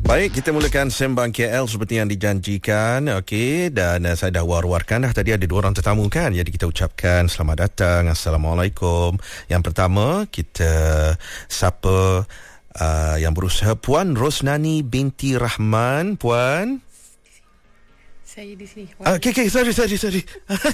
Baik, kita mulakan Sembang KL seperti yang dijanjikan. Okey, dan saya dah war-warkan dah tadi ada dua orang tetamu kan. Jadi kita ucapkan selamat datang. Assalamualaikum. Yang pertama, kita sapa yang berusaha Puan Rosnani binti Rahman. Puan? Saya di sini. Okey, sorry.